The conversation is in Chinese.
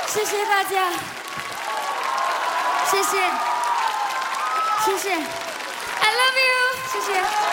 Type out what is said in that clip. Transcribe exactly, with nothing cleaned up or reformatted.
谢谢大家，谢谢，谢谢 ，I love you， 谢谢。